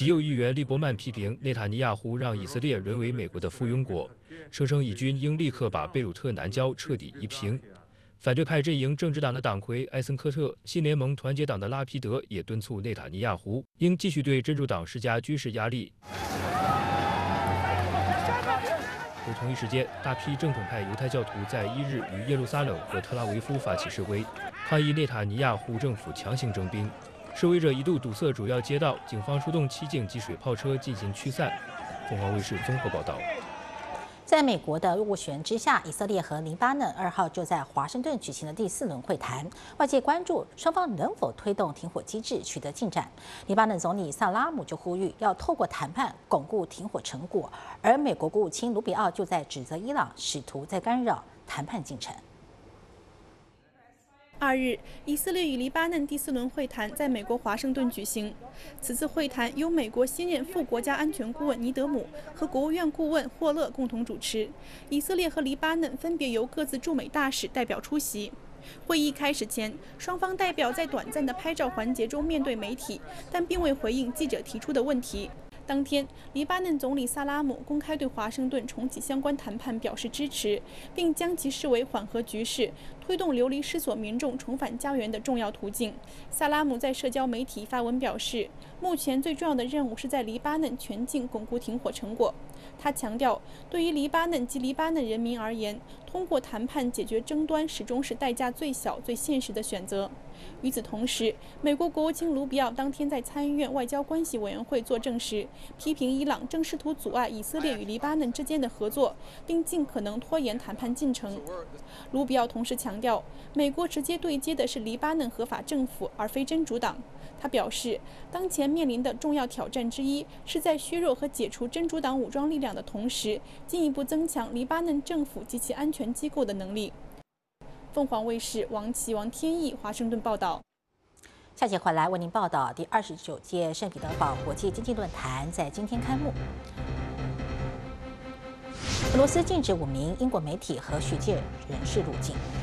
极右议员利伯曼批评内塔尼亚胡让以色列沦为美国的附庸国，声称以军应立刻把贝鲁特南郊彻底夷平。反对派阵营政治党的党魁埃森科特、新联盟团结党的拉皮德也敦促内塔尼亚胡应继续对真主党施加军事压力。在同一时间，大批正统派犹太教徒在1日于耶路撒冷和特拉维夫发起示威，抗议内塔尼亚胡政府强行征兵。示威者一度堵塞主要街道，警方出动7警及水炮车进行驱散。凤凰卫视综合报道。 在美国的斡旋之下，以色列和黎巴嫩2号就在华盛顿举行了第4轮会谈。外界关注双方能否推动停火机制取得进展。黎巴嫩总理萨拉姆就呼吁要透过谈判巩固停火成果，而美国国务卿卢比奥就在指责伊朗试图在干扰谈判进程。 2日，以色列与黎巴嫩第4轮会谈在美国华盛顿举行。此次会谈由美国新任副国家安全顾问尼德姆和国务院顾问霍勒共同主持，以色列和黎巴嫩分别由各自驻美大使代表出席。会议开始前，双方代表在短暂的拍照环节中面对媒体，但并未回应记者提出的问题。当天，黎巴嫩总理萨拉姆公开对华盛顿重启相关谈判表示支持，并将其视为缓和局势、推动流离失所民众重返家园的重要途径。萨拉姆在社交媒体发文表示，目前最重要的任务是在黎巴嫩全境巩固停火成果。他强调，对于黎巴嫩及黎巴嫩人民而言，通过谈判解决争端始终是代价最小、最现实的选择。与此同时，美国国务卿卢比奥当天在参议院外交关系委员会作证时，批评伊朗正试图阻碍以色列与黎巴嫩之间的合作，并尽可能拖延谈判进程。卢比奥同时强调，美国直接对接的是黎巴嫩合法政府，而非真主党。他表示，当前面临的重要挑战之一，是在削弱和解除真主党武装力量的同时，进一步增强黎巴嫩政府及其安全机构的能力。凤凰卫视王天意华盛顿报道。 下节回来为您报道第29届圣彼得堡国际经济论坛在今天开幕。俄罗斯禁止5名英国媒体和学界人士入境。